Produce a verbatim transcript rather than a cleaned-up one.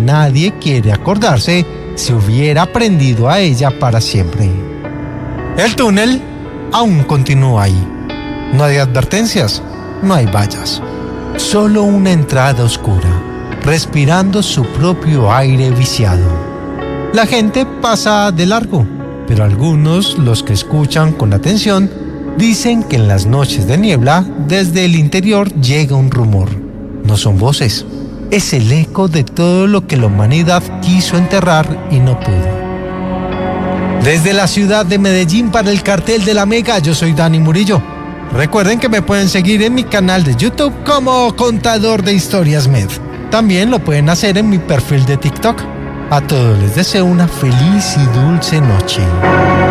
nadie quiere acordarse si hubiera aprendido a ella para siempre. El túnel aún continúa ahí. No hay advertencias, no hay vallas. Solo una entrada oscura, respirando su propio aire viciado. La gente pasa de largo, pero algunos, los que escuchan con atención, dicen que en las noches de niebla, desde el interior llega un rumor. No son voces, es el eco de todo lo que la humanidad quiso enterrar y no pudo. Desde la ciudad de Medellín para el Cartel de la Mega, yo soy Dani Murillo. Recuerden que me pueden seguir en mi canal de YouTube como Contador de Historias Med. También lo pueden hacer en mi perfil de TikTok. A todos les deseo una feliz y dulce noche.